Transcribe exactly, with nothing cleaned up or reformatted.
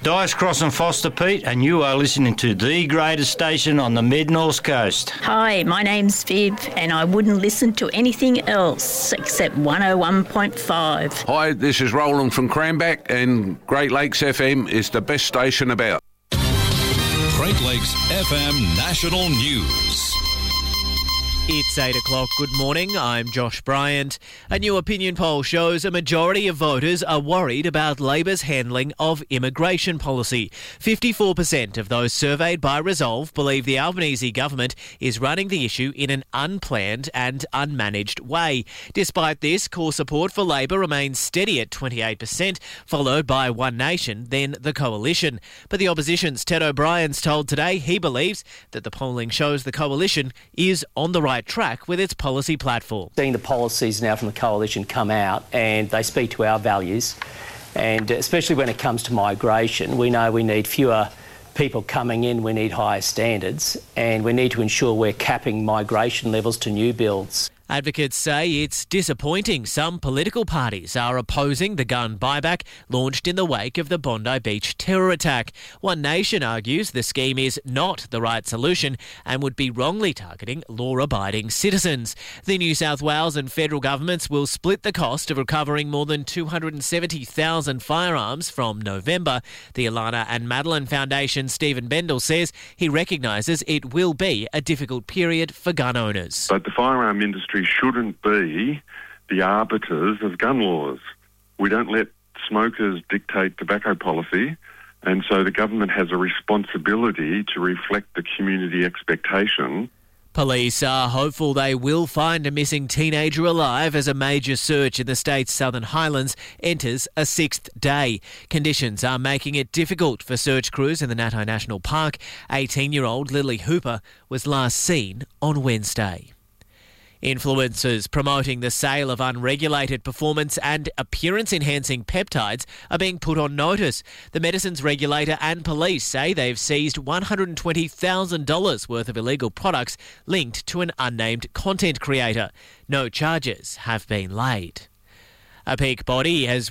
Dice Cross and Foster Pete, and you are listening to the greatest station on the mid-north coast. Hi, my name's Viv, and I wouldn't listen to anything else except one oh one point five. Hi, this is Roland from Cranback, and Great Lakes F M is the best station about. Great Lakes F M National News. It's eight o'clock. Good morning. I'm Josh Bryant. A new opinion poll shows a majority of voters are worried about Labor's handling of immigration policy. fifty-four percent of those surveyed by Resolve believe the Albanese government is running the issue in an unplanned and unmanaged way. Despite this, core support for Labor remains steady at twenty-eight percent, followed by One Nation, then the Coalition. But the Opposition's Ted O'Brien's told Today he believes that the polling shows the Coalition is on the right track with its policy platform. Seeing the policies now from the Coalition come out, and they speak to our values, and especially when it comes to migration, we know we need fewer people coming in, we need higher standards, and we need to ensure we're capping migration levels to new builds. Advocates say it's disappointing some political parties are opposing the gun buyback launched in the wake of the Bondi Beach terror attack. One Nation argues the scheme is not the right solution and would be wrongly targeting law-abiding citizens. The New South Wales and federal governments will split the cost of recovering more than two hundred seventy thousand firearms from November. The Alana and Madeline Foundation Stephen Bendel says he recognises it will be a difficult period for gun owners. But the firearm industry shouldn't be the arbiters of gun laws. We don't let smokers dictate tobacco policy, and so the government has a responsibility to reflect the community expectation. Police are hopeful they will find a missing teenager alive as a major search in the state's Southern Highlands enters a sixth day. Conditions are making it difficult for search crews in the Natai National Park. eighteen-year-old Lily Hooper was last seen on Wednesday. Influencers promoting the sale of unregulated performance and appearance-enhancing peptides are being put on notice. The medicines regulator and police say they've seized one hundred twenty thousand dollars worth of illegal products linked to an unnamed content creator. No charges have been laid. A Peak body has